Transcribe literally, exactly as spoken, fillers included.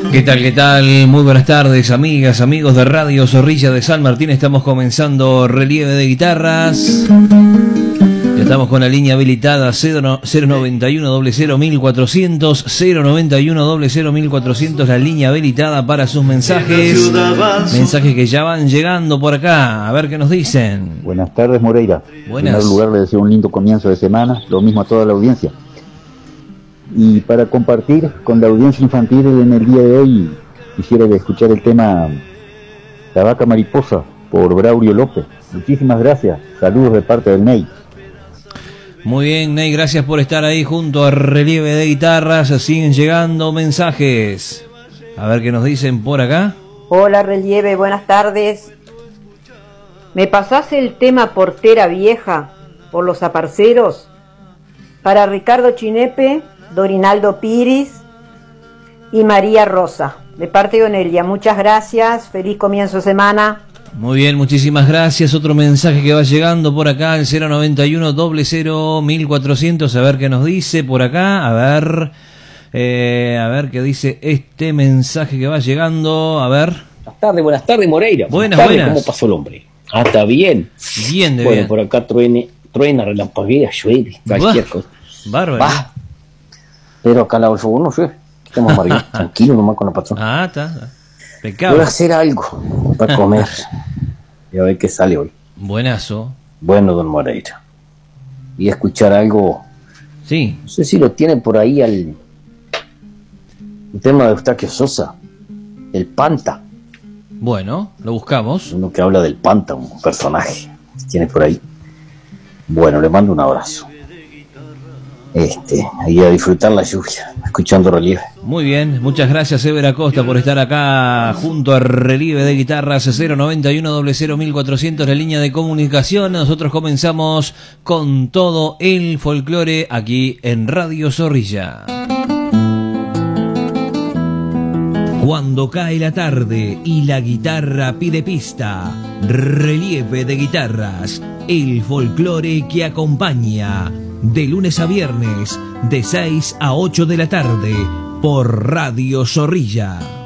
¿Qué tal, qué tal? Muy buenas tardes, amigas, amigos de Radio Zorrilla de San Martín. Estamos comenzando Relieve de Guitarras. Ya estamos con la línea habilitada cero noventa y uno, cero cero mil cuatrocientos, cero noventa y uno, cero cero mil cuatrocientos, la línea habilitada para sus mensajes. Mensajes que ya van llegando por acá. A ver qué nos dicen. Buenas tardes, Moreira. Buenas. En primer lugar, le deseo un lindo comienzo de semana. Lo mismo a toda la audiencia. Y para compartir con la audiencia infantil en el día de hoy, quisiera escuchar el tema La Vaca Mariposa por Braulio López. Muchísimas gracias. Saludos de parte del Ney. Muy bien, Ney, gracias por estar ahí junto a Relieve de Guitarras. Siguen llegando mensajes. A ver qué nos dicen por acá. Hola, Relieve, buenas tardes. ¿Me pasás el tema Portera Vieja por los aparceros? Para Ricardo Chinepe, Dorinaldo Piris y María Rosa, de parte de Onelia. Muchas gracias, feliz comienzo de semana. Muy bien, muchísimas gracias. Otro mensaje que va llegando por acá, el cero noventa y uno, cero cero mil cuatrocientos, a ver qué nos dice por acá, a ver, eh, a ver qué dice este mensaje que va llegando, a ver. Buenas tardes, buenas tardes, Moreira. Buenas, buenas tardes, buenas. ¿Cómo pasó el hombre? Ah, está bien. Bien, de bueno, bien. por acá truene, truena, relampaguea, llueve, cualquier Bah, cosa. Bárbaro. Bah. Pero acá al lado del fuego no llueve. Estamos amarillos, tranquilos nomás con la persona. Ah, está. Voy Pecado. a hacer algo para comer. Y a ver qué sale hoy. Buenazo. Bueno, don Moreira. Y escuchar algo. Sí. No sé si lo tienen por ahí al. El tema de Eustaquio Sosa. El Panta. Bueno, lo buscamos. Uno que habla del Panta, un personaje. ¿Tiene por ahí? Bueno, le mando un abrazo. Este, ahí a disfrutar la lluvia, escuchando Relieve. Muy bien, muchas gracias, Ever Acosta, por estar acá junto a Relieve de Guitarras. Cero noventa y uno, cero cero mil cuatrocientos, la línea de comunicación. Nosotros comenzamos con todo el folclore aquí en Radio Zorrilla. Cuando cae la tarde y la guitarra pide pista, Relieve de Guitarras, el folclore que acompaña de lunes a viernes de seis a ocho de la tarde por Radio Zorrilla.